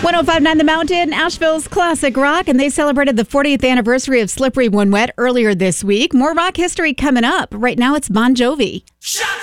105.9 The Mountain, Asheville's classic rock, and they celebrated the 40th anniversary of Slippery When Wet earlier this week. More rock history coming up. Right now, it's Bon Jovi. Shut